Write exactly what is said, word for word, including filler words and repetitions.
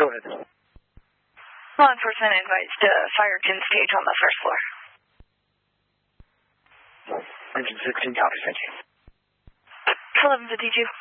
Go ahead. Law enforcement advised uh, fire ten stage on the first floor. Engine sixteen, copy, thank you. eleven fifty-two.